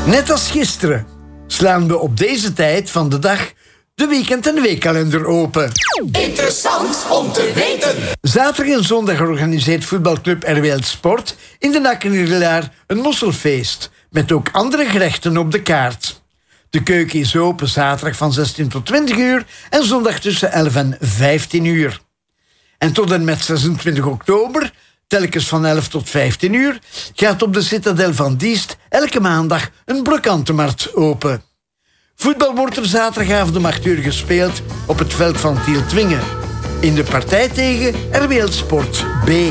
Net als gisteren slaan we op deze tijd van de dag de weekend- en de weekkalender open. Interessant om te weten. Zaterdag en zondag organiseert voetbalclub RWL Sport in de Nakkenirelaar een mosselfeest, met ook andere gerechten op de kaart. De keuken is open zaterdag van 16 tot 20 uur en zondag tussen 11 en 15 uur. En tot en met 26 oktober, telkens van 11 tot 15 uur, gaat op de Citadel van Diest elke maandag een brokantenmarkt open. Voetbal wordt er zaterdagavond om 8 uur gespeeld op het veld van Tiel Twingen. In de partij tegen RWL Sport B.